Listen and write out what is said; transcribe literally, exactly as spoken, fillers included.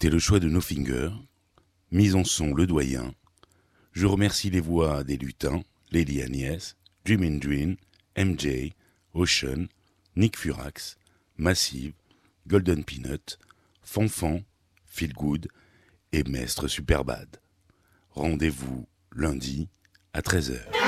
C'était le choix de No Finger, mise en son Le Doyen. Je remercie les voix des lutins, Lady Agnès, Dream and Dream, M J, Ocean, Nick Furax, Massive, Golden Peanut, Fanfan, Feel Good et Maître Superbad. Rendez-vous lundi à treize heures.